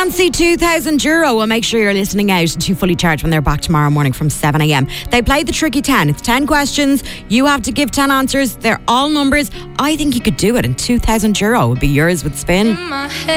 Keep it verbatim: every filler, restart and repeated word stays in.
Fancy two thousand euro. Well, make sure you're listening out to Fully Charged when they're back tomorrow morning from seven a.m. They play the Tricky ten. It's ten questions. You have to give ten answers. They're all numbers. I think you could do it, and two thousand euro would be yours with Spin.